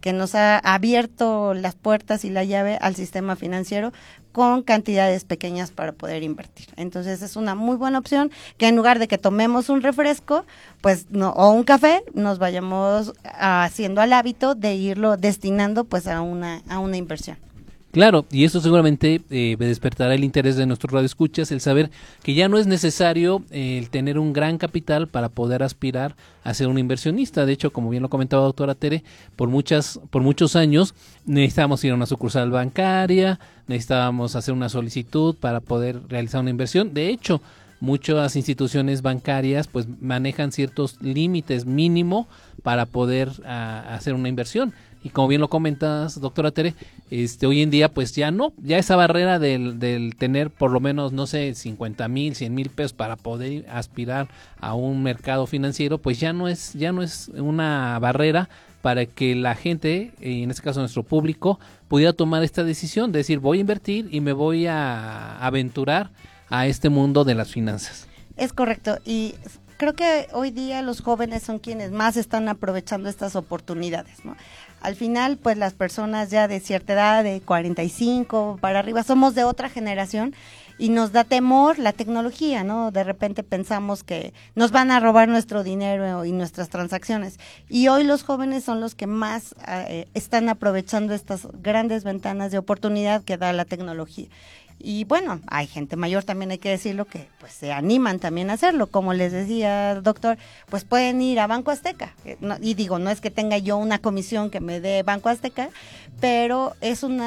que nos ha abierto las puertas y la llave al sistema financiero con cantidades pequeñas para poder invertir. Entonces es una muy buena opción que en lugar de que tomemos un refresco, pues no, o un café, nos vayamos haciendo al hábito de irlo destinando pues a una inversión. Claro, y eso seguramente despertará el interés de nuestros radioescuchas, el saber que ya no es necesario el tener un gran capital para poder aspirar a ser un inversionista. De hecho, como bien lo comentaba doctora Tere, por muchos años necesitábamos ir a una sucursal bancaria, necesitábamos hacer una solicitud para poder realizar una inversión. De hecho, muchas instituciones bancarias pues manejan ciertos límites mínimo para poder hacer una inversión. Y como bien lo comentas, doctora Tere, hoy en día pues ya esa barrera del tener por lo menos, no sé, 50,000, 100,000 pesos para poder aspirar a un mercado financiero, pues ya no es una barrera para que la gente, en este caso nuestro público, pudiera tomar esta decisión de decir, voy a invertir y me voy a aventurar a este mundo de las finanzas. Es correcto, y creo que hoy día los jóvenes son quienes más están aprovechando estas oportunidades, ¿no? Al final, pues las personas ya de cierta edad, de 45 para arriba, somos de otra generación y nos da temor la tecnología, ¿no? De repente pensamos que nos van a robar nuestro dinero y nuestras transacciones. Y hoy los jóvenes son los que más están aprovechando estas grandes ventanas de oportunidad que da la tecnología. Y bueno, hay gente mayor, también hay que decirlo, que pues se animan también a hacerlo. Como les decía, doctor, pues pueden ir a Banco Azteca. Y digo, no es que tenga yo una comisión que me dé Banco Azteca, pero es un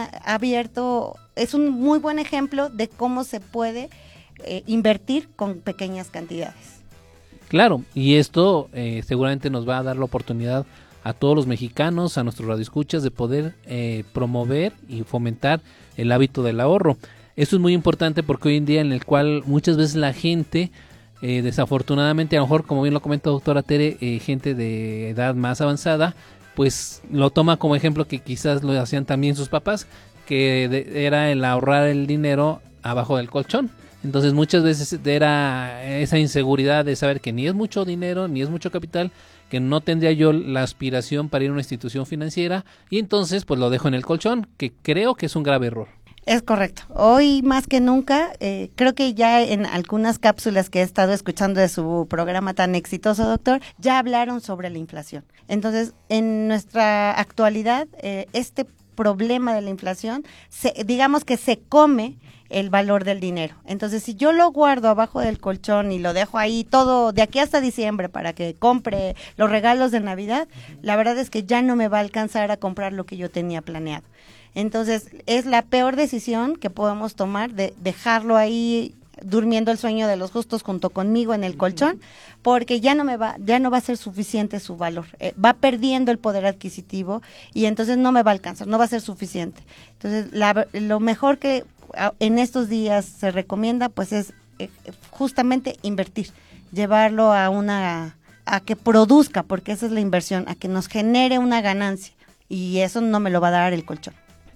muy buen ejemplo de cómo se puede invertir con pequeñas cantidades. Claro, y esto seguramente nos va a dar la oportunidad a todos los mexicanos, a nuestros radioescuchas, de poder promover y fomentar el hábito del ahorro. Esto es muy importante porque hoy en día en el cual muchas veces la gente, desafortunadamente, a lo mejor como bien lo comenta doctora Tere, gente de edad más avanzada, pues lo toma como ejemplo que quizás lo hacían también sus papás, que era el ahorrar el dinero abajo del colchón. Entonces muchas veces era esa inseguridad de saber que ni es mucho dinero, ni es mucho capital, que no tendría yo la aspiración para ir a una institución financiera y entonces pues lo dejo en el colchón, que creo que es un grave error. Es correcto. Hoy más que nunca, creo que ya en algunas cápsulas que he estado escuchando de su programa tan exitoso, doctor, ya hablaron sobre la inflación. Entonces, en nuestra actualidad, este problema de la inflación, digamos que se come el valor del dinero. Entonces, si yo lo guardo abajo del colchón y lo dejo ahí todo de aquí hasta diciembre para que compre los regalos de Navidad, la verdad es que ya no me va a alcanzar a comprar lo que yo tenía planeado. Entonces, es la peor decisión que podemos tomar de dejarlo ahí durmiendo el sueño de los justos junto conmigo en el colchón, porque ya no va a ser suficiente su valor, va perdiendo el poder adquisitivo y entonces no me va a alcanzar, no va a ser suficiente. Entonces, lo mejor que en estos días se recomienda pues es justamente invertir, llevarlo a que produzca, porque esa es la inversión, a que nos genere una ganancia y eso no me lo va a dar el colchón.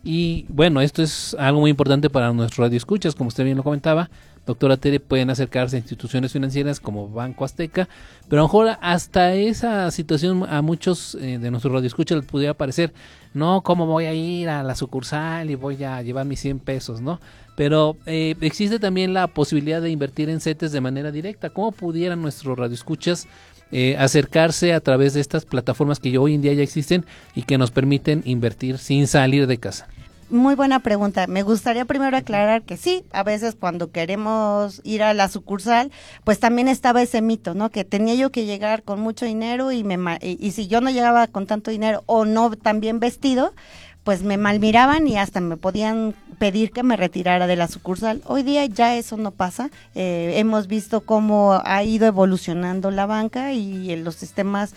Y bueno, esto es algo muy importante para nuestros radioescuchas, como usted bien lo comentaba, doctora Tere, pueden acercarse a instituciones financieras como Banco Azteca, pero a lo mejor hasta esa situación a muchos de nuestros radioescuchas les pudiera parecer, no, ¿cómo voy a ir a la sucursal y voy a llevar mis 100 pesos, no? Pero existe también la posibilidad de invertir en CETES de manera directa. ¿Cómo pudieran nuestros radioescuchas acercarse a través de estas plataformas que hoy en día ya existen y que nos permiten invertir sin salir de casa? Muy buena pregunta. Me gustaría primero aclarar que sí, a veces cuando queremos ir a la sucursal, pues también estaba ese mito, ¿no? Que tenía yo que llegar con mucho dinero y si yo no llegaba con tanto dinero o no tan bien vestido, pues me malmiraban y hasta me podían pedir que me retirara de la sucursal. Hoy día ya eso no pasa. Hemos visto cómo ha ido evolucionando la banca y los sistemas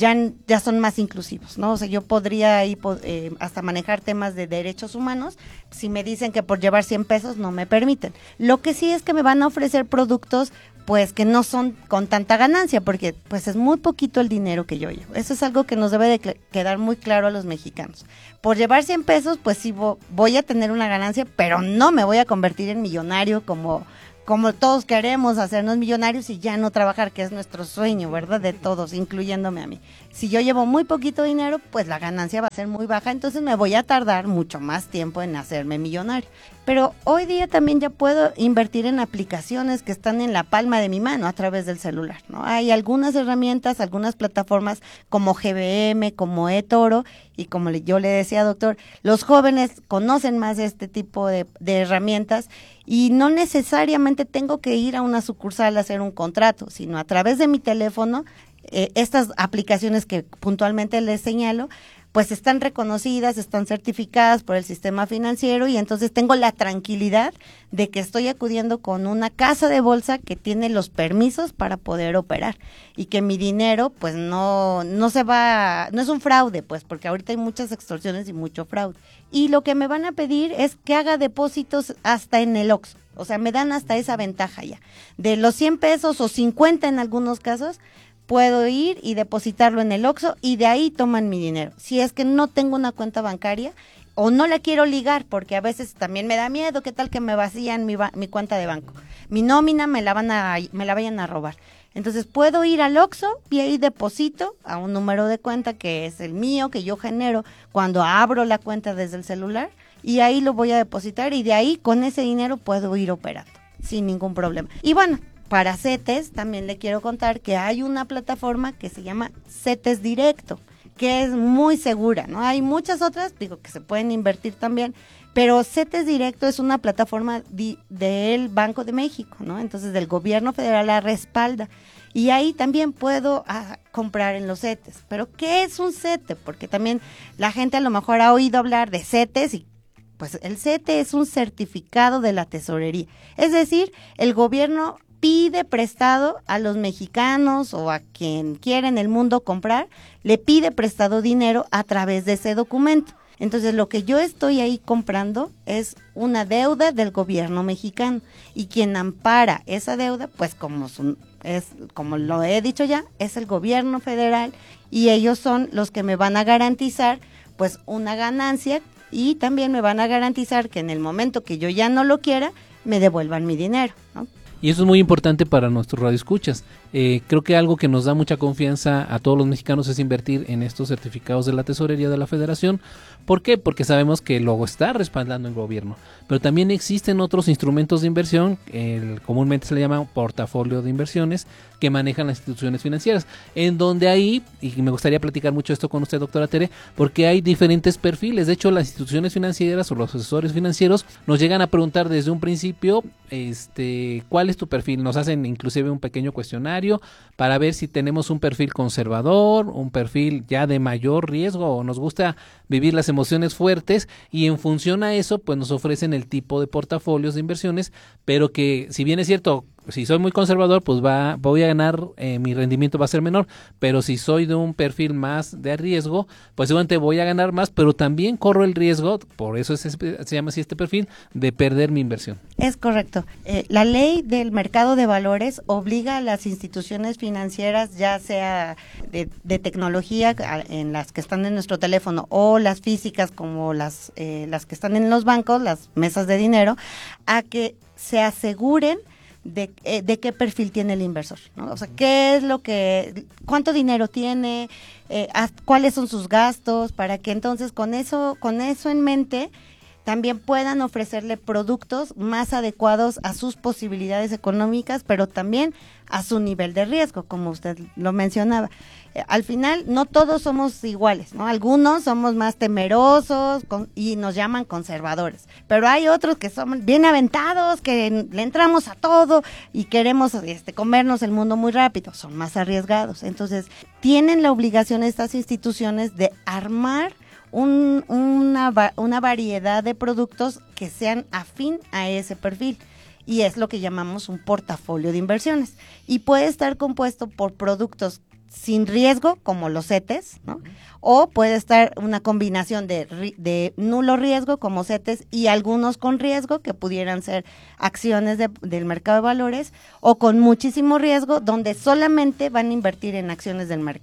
ya son más inclusivos, ¿no? O sea, yo podría hasta manejar temas de derechos humanos si me dicen que por llevar 100 pesos no me permiten. Lo que sí es que me van a ofrecer productos pues que no son con tanta ganancia, porque pues es muy poquito el dinero que yo llevo. Eso es algo que nos debe de quedar muy claro a los mexicanos. Por llevar 100 pesos, pues sí voy a tener una ganancia, pero no me voy a convertir en millonario como como todos queremos hacernos millonarios y ya no trabajar, que es nuestro sueño, ¿verdad? De todos, incluyéndome a mí. Si yo llevo muy poquito dinero, pues la ganancia va a ser muy baja, entonces me voy a tardar mucho más tiempo en hacerme millonario. Pero hoy día también ya puedo invertir en aplicaciones que están en la palma de mi mano a través del celular, ¿no? Hay algunas herramientas, algunas plataformas como GBM, como eToro, y como yo le decía, doctor, los jóvenes conocen más este tipo de herramientas y no necesariamente tengo que ir a una sucursal a hacer un contrato, sino a través de mi teléfono, estas aplicaciones que puntualmente les señalo, pues están reconocidas, están certificadas por el sistema financiero y entonces tengo la tranquilidad de que estoy acudiendo con una casa de bolsa que tiene los permisos para poder operar y que mi dinero pues no se va, no es un fraude, pues porque ahorita hay muchas extorsiones y mucho fraude. Y lo que me van a pedir es que haga depósitos hasta en el Oxxo. O sea, me dan hasta esa ventaja ya. De los 100 pesos o 50 en algunos casos, puedo ir y depositarlo en el Oxxo y de ahí toman mi dinero. Si es que no tengo una cuenta bancaria o no la quiero ligar, porque a veces también me da miedo, ¿qué tal que me vacían mi cuenta de banco? Mi nómina me la vayan a robar. Entonces puedo ir al Oxxo y ahí deposito a un número de cuenta que es el mío, que yo genero cuando abro la cuenta desde el celular y ahí lo voy a depositar y de ahí con ese dinero puedo ir operando sin ningún problema. Y bueno, para CETES también le quiero contar que hay una plataforma que se llama CETES Directo, que es muy segura, ¿no? Hay muchas otras, digo, que se pueden invertir también, pero CETES Directo es una plataforma del Banco de México, ¿no? Entonces del gobierno federal la respalda y ahí también puedo comprar en los CETES. Pero ¿qué es un CETE? Porque también la gente a lo mejor ha oído hablar de CETES y pues el CETE es un certificado de la tesorería, es decir, el gobierno pide prestado a los mexicanos o a quien quiera en el mundo comprar, le pide prestado dinero a través de ese documento. Entonces lo que yo estoy ahí comprando es una deuda del gobierno mexicano y quien ampara esa deuda, pues como lo he dicho ya, es el gobierno federal y ellos son los que me van a garantizar pues una ganancia y también me van a garantizar que en el momento que yo ya no lo quiera, me devuelvan mi dinero, ¿no? Y eso es muy importante para nuestros radioescuchas. Creo que algo que nos da mucha confianza a todos los mexicanos es invertir en estos certificados de la Tesorería de la Federación. ¿Por qué? Porque sabemos que lo está respaldando el gobierno. Pero también existen otros instrumentos de inversión, comúnmente se le llama portafolio de inversiones, que manejan las instituciones financieras. En donde ahí, y me gustaría platicar mucho esto con usted, doctora Tere, porque hay diferentes perfiles. De hecho, las instituciones financieras o los asesores financieros nos llegan a preguntar desde un principio, ¿cuál es tu perfil? Nos hacen inclusive un pequeño cuestionario para ver si tenemos un perfil conservador, un perfil ya de mayor riesgo o nos gusta vivir las emociones fuertes y en función a eso pues nos ofrecen el tipo de portafolios de inversiones, pero que si bien es cierto, si soy muy conservador pues voy a ganar, mi rendimiento va a ser menor, pero si soy de un perfil más de riesgo pues seguramente voy a ganar más, pero también corro el riesgo, por eso se llama así este perfil, de perder mi inversión. Es correcto. La ley del mercado de valores obliga a las instituciones financieras, ya sea de tecnología, en las que están en nuestro teléfono, o las físicas como las que están en los bancos, las mesas de dinero, a que se aseguren de qué perfil tiene el inversor, ¿no? O sea, cuánto dinero tiene, cuáles son sus gastos, para que entonces con eso en mente también puedan ofrecerle productos más adecuados a sus posibilidades económicas, pero también a su nivel de riesgo, como usted lo mencionaba. Al final, no todos somos iguales, ¿no? Algunos somos más temerosos y nos llaman conservadores, pero hay otros que son bien aventados, que le entramos a todo y queremos comernos el mundo muy rápido, son más arriesgados. Entonces, tienen la obligación estas instituciones de armar una variedad de productos que sean afín a ese perfil y es lo que llamamos un portafolio de inversiones y puede estar compuesto por productos sin riesgo como los CETES, ¿no? O puede estar una combinación de nulo riesgo como CETES y algunos con riesgo que pudieran ser acciones del mercado de valores o con muchísimo riesgo donde solamente van a invertir en acciones del mercado.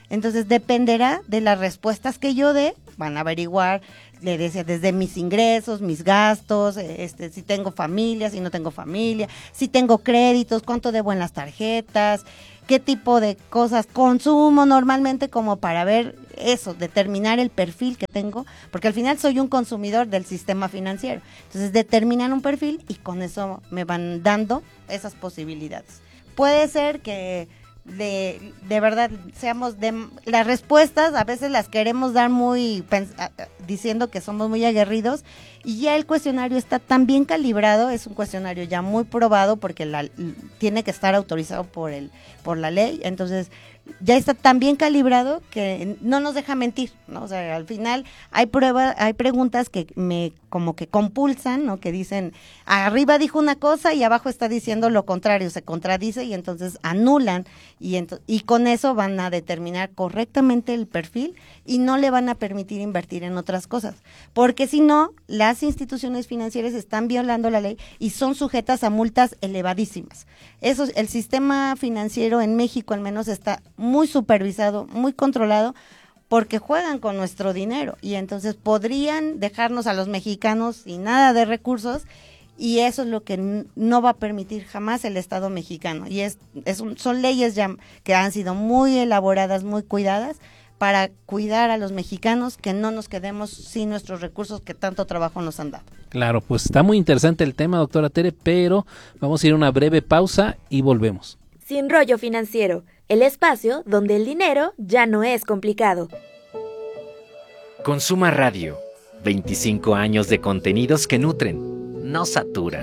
Entonces dependerá de las respuestas que yo dé, van a averiguar, le decía, desde mis ingresos, mis gastos, si tengo familia, si no tengo familia, si tengo créditos, cuánto debo en las tarjetas, qué tipo de cosas consumo normalmente, como para ver eso, determinar el perfil que tengo, porque al final soy un consumidor del sistema financiero. Entonces determinan un perfil y con eso me van dando esas posibilidades. Puede ser que de verdad seamos las respuestas a veces las queremos dar muy diciendo que somos muy aguerridos, y ya el cuestionario está tan bien calibrado, es un cuestionario ya muy probado porque tiene que estar autorizado por la ley, entonces ya está tan bien calibrado que no nos deja mentir, ¿no? O sea, al final hay preguntas que me como que compulsan, ¿no? Que dicen, arriba dijo una cosa y abajo está diciendo lo contrario, se contradice, y entonces anulan, y con eso van a determinar correctamente el perfil y no le van a permitir invertir en otras cosas, porque si no, las instituciones financieras están violando la ley y son sujetas a multas elevadísimas. Eso, el sistema financiero en México al menos está muy supervisado, muy controlado, porque juegan con nuestro dinero, y entonces podrían dejarnos a los mexicanos sin nada de recursos, y eso es lo que no va a permitir jamás el Estado mexicano, y son leyes ya que han sido muy elaboradas, muy cuidadas, para cuidar a los mexicanos, que no nos quedemos sin nuestros recursos que tanto trabajo nos han dado. Claro, pues está muy interesante el tema, doctora Tere, pero vamos a ir a una breve pausa y volvemos. Sin rollo financiero, el espacio donde el dinero ya no es complicado. Consuma Radio, 25 años de contenidos que nutren, no saturan.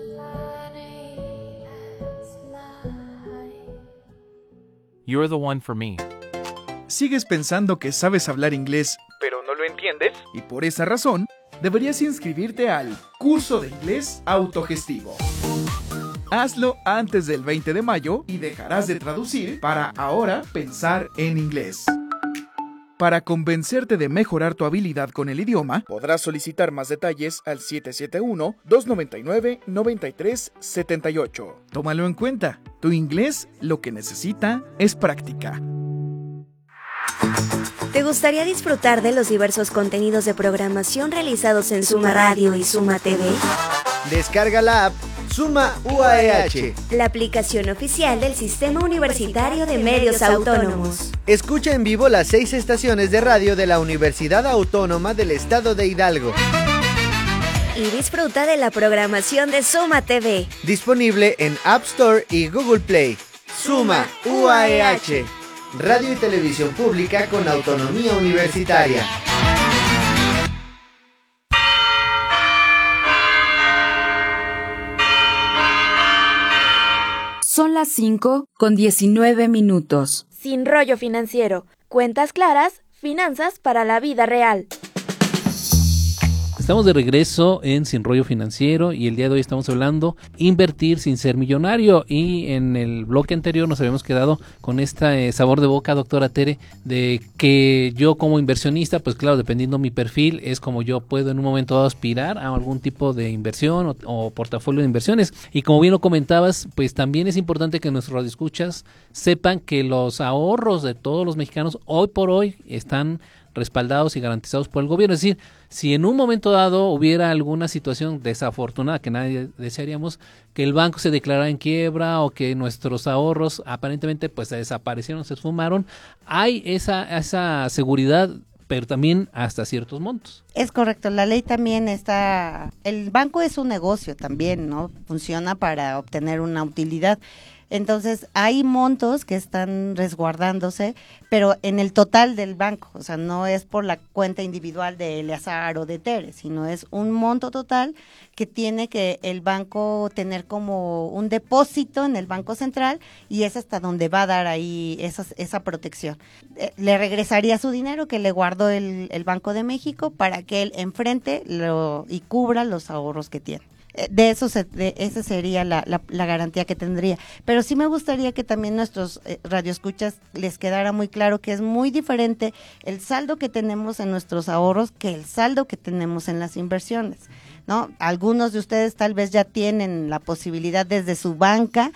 You're the one for me. ¿Sigues pensando que sabes hablar inglés, pero no lo entiendes? Y por esa razón, deberías inscribirte al curso de inglés autogestivo. Hazlo antes del 20 de mayo y dejarás de traducir para ahora pensar en inglés. Para convencerte de mejorar tu habilidad con el idioma, podrás solicitar más detalles al 771-299-9378. Tómalo en cuenta, tu inglés lo que necesita es práctica. ¿Te gustaría disfrutar de los diversos contenidos de programación realizados en Suma Radio y Suma TV? Descarga la app Suma UAEH, la aplicación oficial del Sistema Universitario de Medios Autónomos. Escucha en vivo las 6 estaciones de radio de la Universidad Autónoma del Estado de Hidalgo. Y disfruta de la programación de Suma TV. Disponible en App Store y Google Play. Suma UAEH, radio y televisión pública con autonomía universitaria. Son las 5:19. Sin rollo financiero, cuentas claras, finanzas para la vida real. Estamos de regreso en Sin Rollo Financiero y el día de hoy estamos hablando invertir sin ser millonario, y en el bloque anterior nos habíamos quedado con este sabor de boca, doctora Tere, de que yo como inversionista, pues claro, dependiendo mi perfil, es como yo puedo en un momento dado aspirar a algún tipo de inversión o portafolio de inversiones. Y como bien lo comentabas, pues también es importante que nuestros radioescuchas sepan que los ahorros de todos los mexicanos hoy por hoy están respaldados y garantizados por el gobierno. Es decir, si en un momento dado hubiera alguna situación desafortunada que nadie desearíamos, que el banco se declarara en quiebra o que nuestros ahorros aparentemente pues desaparecieron, se esfumaron, hay esa seguridad, pero también hasta ciertos montos. Es correcto, la ley también está, el banco es un negocio también, ¿no? Funciona para obtener una utilidad. Entonces, hay montos que están resguardándose, pero en el total del banco, o sea, no es por la cuenta individual de Eleazar o de Tere, sino es un monto total que tiene que el banco tener como un depósito en el Banco Central, y es hasta donde va a dar ahí esa protección. Le regresaría su dinero que le guardó el Banco de México para que él enfrente y cubra los ahorros que tiene. Esa sería la garantía que tendría. Pero sí me gustaría que también nuestros radioescuchas les quedara muy claro que es muy diferente el saldo que tenemos en nuestros ahorros que el saldo que tenemos en las inversiones, ¿no? Algunos de ustedes tal vez ya tienen la posibilidad desde su banca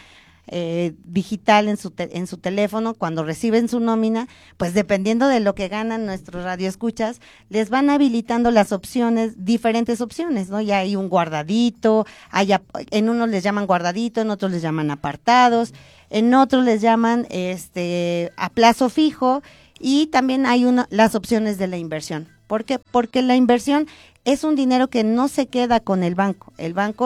digital en su teléfono, cuando reciben su nómina, pues dependiendo de lo que ganan nuestros radioescuchas, les van habilitando las opciones, diferentes opciones, ¿no? Ya hay un guardadito, en unos les llaman guardadito, en otros les llaman apartados, en otros les llaman a plazo fijo, y también hay las opciones de la inversión. ¿Por qué? Porque la inversión es un dinero que no se queda con el banco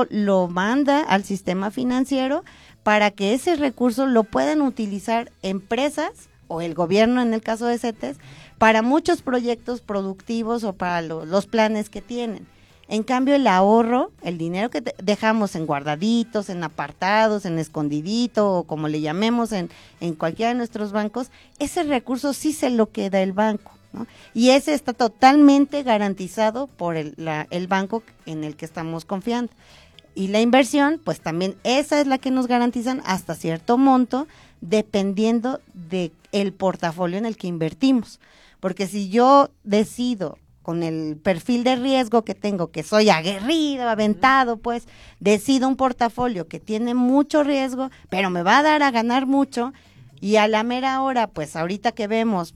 lo manda al sistema financiero para que ese recurso lo puedan utilizar empresas o el gobierno, en el caso de CETES, para muchos proyectos productivos o para los planes que tienen. En cambio, el ahorro, el dinero que dejamos en guardaditos, en apartados, en escondidito, o como le llamemos en cualquiera de nuestros bancos, ese recurso sí se lo queda el banco, ¿no? Y ese está totalmente garantizado por el banco en el que estamos confiando. Y la inversión, pues también esa es la que nos garantizan hasta cierto monto, dependiendo del portafolio en el que invertimos. Porque si yo decido, con el perfil de riesgo que tengo, que soy aguerrido, aventado, pues decido un portafolio que tiene mucho riesgo, pero me va a dar a ganar mucho, y a la mera hora, pues ahorita que vemos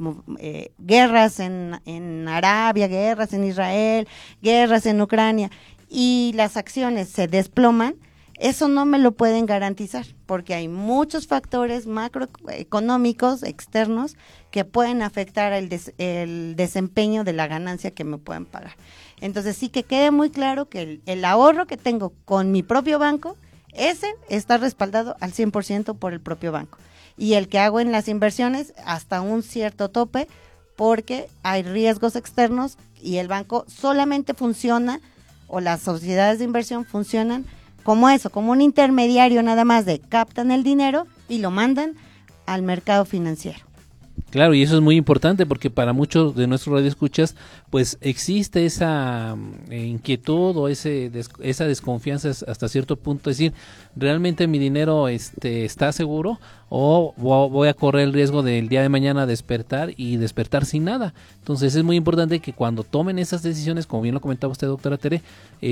guerras en Arabia, guerras en Israel, guerras en Ucrania, y las acciones se desploman, eso no me lo pueden garantizar, porque hay muchos factores macroeconómicos externos que pueden afectar el desempeño de la ganancia que me pueden pagar. Entonces sí que quede muy claro que el ahorro que tengo con mi propio banco, ese está respaldado al 100% por el propio banco. Y el que hago en las inversiones hasta un cierto tope, porque hay riesgos externos y el banco solamente funciona, o las sociedades de inversión funcionan como eso, como un intermediario nada más de captan el dinero y lo mandan al mercado financiero. Claro, y eso es muy importante porque para muchos de nuestros radioescuchas pues existe esa inquietud o esa desconfianza hasta cierto punto, es decir, ¿realmente mi dinero está seguro o voy a correr el riesgo del día de mañana despertar sin nada? Entonces es muy importante que cuando tomen esas decisiones, como bien lo comentaba usted, doctora Tere,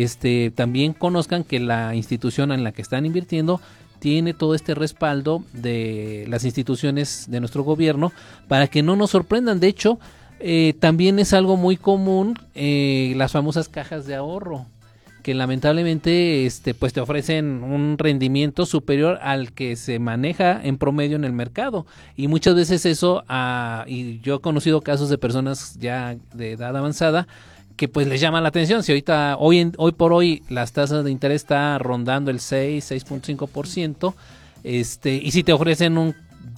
también conozcan que la institución en la que están invirtiendo tiene todo este respaldo de las instituciones de nuestro gobierno para que no nos sorprendan. De hecho, también es algo muy común las famosas cajas de ahorro, que lamentablemente pues te ofrecen un rendimiento superior al que se maneja en promedio en el mercado, y muchas veces eso, y yo he conocido casos de personas ya de edad avanzada que pues les llama la atención. Si ahorita, hoy por hoy, las tasas de interés está rondando el 6.5%, y si te ofrecen un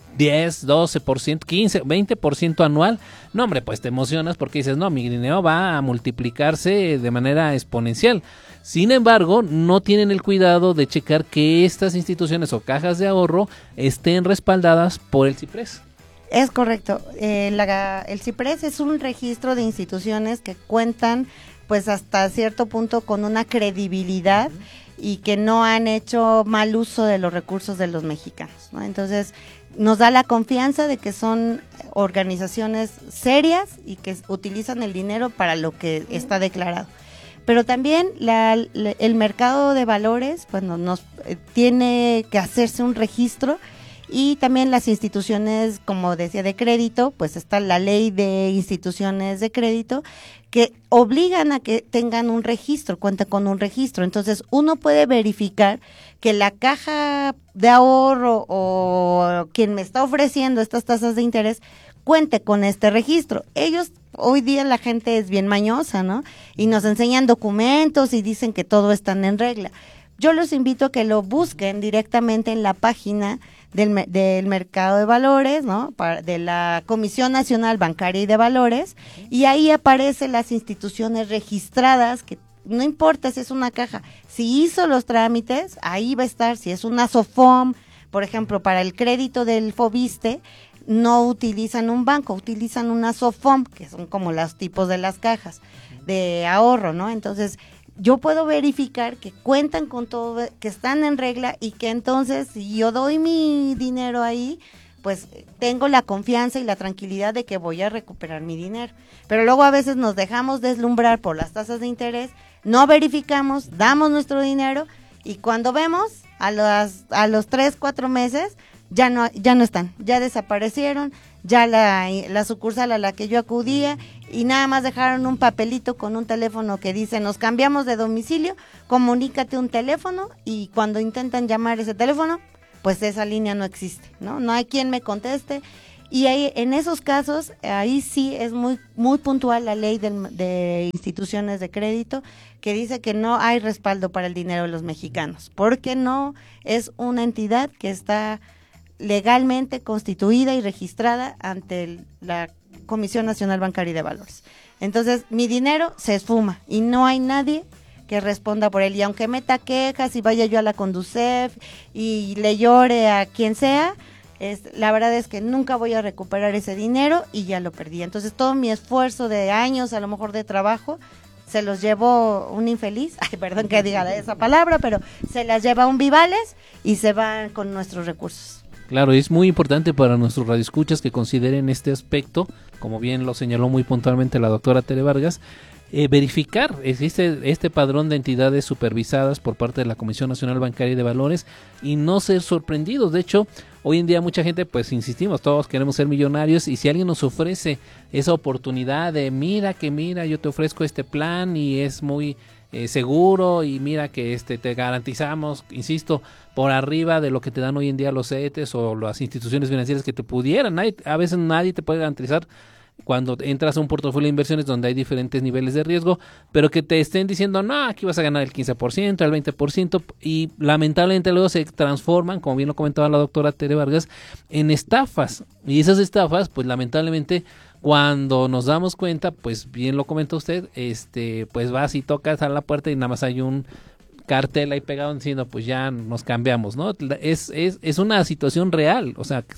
10, 12%, 15, 20% anual, no hombre, pues te emocionas porque dices, no, mi dinero va a multiplicarse de manera exponencial. Sin embargo, no tienen el cuidado de checar que estas instituciones o cajas de ahorro estén respaldadas por el CIPRES. Es correcto. El CIPRES es un registro de instituciones que cuentan pues hasta cierto punto con una credibilidad y que no han hecho mal uso de los recursos de los mexicanos, ¿no? Entonces nos da la confianza de que son organizaciones serias y que utilizan el dinero para lo que está declarado. Pero también el mercado de valores, pues nos tiene que hacerse un registro. Y también las instituciones, como decía, de crédito, pues está la ley de instituciones de crédito que obligan a que tengan un registro, cuenta con un registro. Entonces uno puede verificar que la caja de ahorro o quien me está ofreciendo estas tasas de interés cuente con este registro. Hoy día la gente es bien mañosa, ¿no? Y nos enseñan documentos y dicen que todo está en regla. Yo los invito a que lo busquen directamente en la página del mercado de valores, ¿no? De la Comisión Nacional Bancaria y de Valores, y ahí aparecen las instituciones registradas, que no importa si es una caja, si hizo los trámites, ahí va a estar. Si es una SOFOM, por ejemplo, para el crédito del FOBISTE, no utilizan un banco, utilizan una SOFOM, que son como los tipos de las cajas de ahorro, ¿no? Entonces yo puedo verificar que cuentan con todo, que están en regla, y que entonces si yo doy mi dinero ahí, pues tengo la confianza y la tranquilidad de que voy a recuperar mi dinero. Pero luego a veces nos dejamos deslumbrar por las tasas de interés, no verificamos, damos nuestro dinero y cuando vemos, a los 3, 4 meses ya no están, ya desaparecieron, ya la sucursal a la que yo acudía y nada más dejaron un papelito con un teléfono que dice: nos cambiamos de domicilio, comunícate un teléfono, y cuando intentan llamar ese teléfono, pues esa línea no existe, no hay quien me conteste. Y ahí, en esos casos, ahí sí es muy, muy puntual la ley de instituciones de crédito, que dice que no hay respaldo para el dinero de los mexicanos, porque no es una entidad que está legalmente constituida y registrada ante la Comisión Nacional Bancaria y de Valores. Entonces, mi dinero se esfuma y no hay nadie que responda por él. Y aunque meta quejas y vaya yo a la Conducef y le llore a quien sea, la verdad es que nunca voy a recuperar ese dinero y ya lo perdí. Entonces, todo mi esfuerzo de años, a lo mejor de trabajo, se los llevó un infeliz, perdón que diga esa palabra, pero se las lleva un Vivales y se van con nuestros recursos. Claro, es muy importante para nuestros radioescuchas que consideren este aspecto, como bien lo señaló muy puntualmente la doctora Tere Vargas, verificar, existe este padrón de entidades supervisadas por parte de la Comisión Nacional Bancaria y de Valores y no ser sorprendidos. De hecho, hoy en día mucha gente, pues insistimos, todos queremos ser millonarios, y si alguien nos ofrece esa oportunidad de mira, yo te ofrezco este plan y es muy seguro, y mira que te garantizamos, insisto, por arriba de lo que te dan hoy en día los CETES o las instituciones financieras que te pudieran, a veces nadie te puede garantizar cuando entras a un portafolio de inversiones donde hay diferentes niveles de riesgo, pero que te estén diciendo, no, aquí vas a ganar el 15%, el 20%, y lamentablemente luego se transforman, como bien lo comentaba la doctora Tere Vargas, en estafas, y esas estafas, pues lamentablemente, cuando nos damos cuenta, pues bien lo comenta usted, pues vas y tocas a la puerta y nada más hay un cartel ahí pegado diciendo, pues ya nos cambiamos, ¿no? Es una situación real, o sea,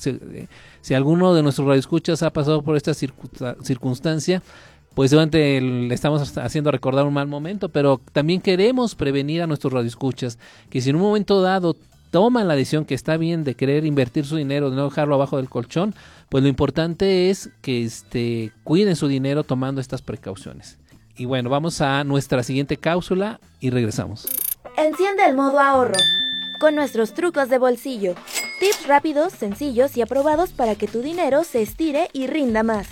si alguno de nuestros radioescuchas ha pasado por esta circunstancia, pues seguramente le estamos haciendo recordar un mal momento, pero también queremos prevenir a nuestros radioescuchas que si en un momento dado toman la decisión que está bien de querer invertir su dinero, de no dejarlo abajo del colchón, pues lo importante es que cuiden su dinero tomando estas precauciones. Y bueno, vamos a nuestra siguiente cápsula y regresamos. Enciende el modo ahorro con nuestros trucos de bolsillo. Tips rápidos, sencillos y aprobados para que tu dinero se estire y rinda más.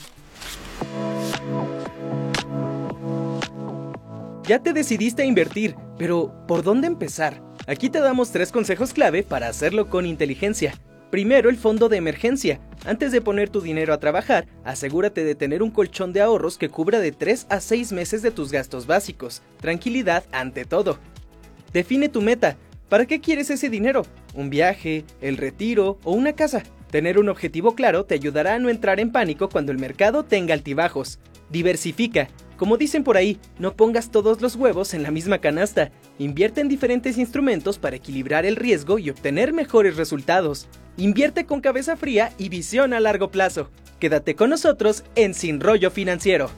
Ya te decidiste a invertir, pero ¿por dónde empezar? Aquí te damos 3 consejos clave para hacerlo con inteligencia. Primero, el fondo de emergencia. Antes de poner tu dinero a trabajar, asegúrate de tener un colchón de ahorros que cubra de 3 a 6 meses de tus gastos básicos. Tranquilidad ante todo. Define tu meta. ¿Para qué quieres ese dinero? ¿Un viaje, el retiro o una casa? Tener un objetivo claro te ayudará a no entrar en pánico cuando el mercado tenga altibajos. Diversifica. Como dicen por ahí, no pongas todos los huevos en la misma canasta. Invierte en diferentes instrumentos para equilibrar el riesgo y obtener mejores resultados. Invierte con cabeza fría y visión a largo plazo. Quédate con nosotros en Sin Rollo Financiero.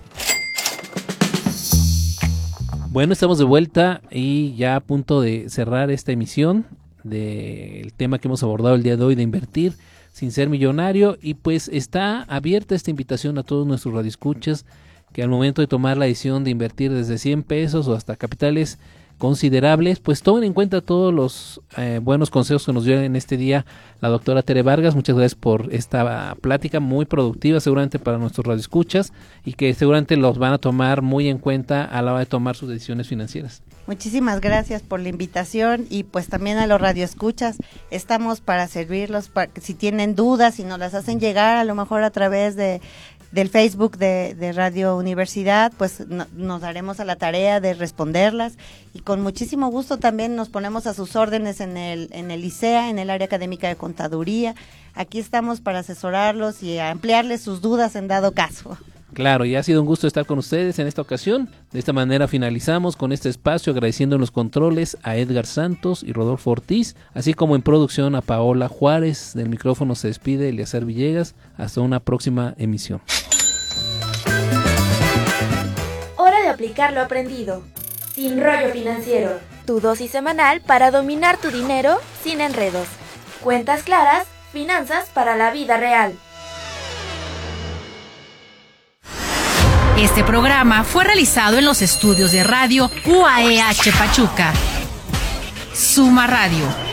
Bueno, estamos de vuelta y ya a punto de cerrar esta emisión del tema que hemos abordado el día de hoy de invertir sin ser millonario, y pues está abierta esta invitación a todos nuestros radioescuchas que al momento de tomar la decisión de invertir desde 100 pesos o hasta capitales considerables, pues tomen en cuenta todos los buenos consejos que nos dio en este día la doctora Tere Vargas. Muchas gracias por esta plática muy productiva seguramente para nuestros radioescuchas y que seguramente los van a tomar muy en cuenta a la hora de tomar sus decisiones financieras. Muchísimas gracias por la invitación y pues también a los radioescuchas. Estamos para servirlos, para que si tienen dudas, si nos las hacen llegar a lo mejor a través del Facebook de Radio Universidad, pues nos daremos a la tarea de responderlas y con muchísimo gusto también nos ponemos a sus órdenes en el ICEA, en el área académica de contaduría. Aquí estamos para asesorarlos y ampliarles sus dudas en dado caso. Claro, y ha sido un gusto estar con ustedes en esta ocasión. De esta manera finalizamos con este espacio agradeciendo en los controles a Edgar Santos y Rodolfo Ortiz, así como en producción a Paola Juárez. Del micrófono se despide Eleazar Villegas. Hasta una próxima emisión. Hora de aplicar lo aprendido. Sin Rollo Financiero. Tu dosis semanal para dominar tu dinero sin enredos. Cuentas claras, finanzas para la vida real. Este programa fue realizado en los estudios de radio UAEH Pachuca. Suma Radio.